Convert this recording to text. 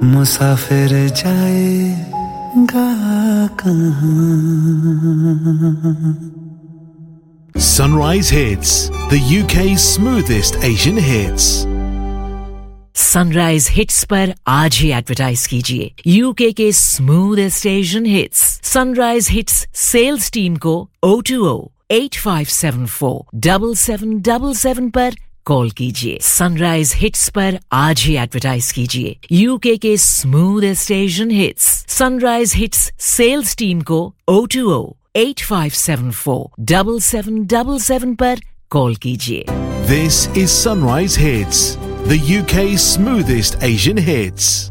मुसाफिर जाएगा कहाँ. Sunrise Hits, the UK's smoothest Asian hits. Sunrise hits पर आज ही एडवर्टाइज कीजिए यूके के smoothest Asian hits. Sunrise hits sales team को 020-8574-7777 पर कॉल कीजिए. सनराइज हिट्स पर आज ही एडवर्टाइज कीजिए यूके के smoothest Asian hits. Sunrise hits sales team को 020-8574-7777 पर कॉल कीजिए. This is Sunrise Hits, the UK's smoothest Asian hits.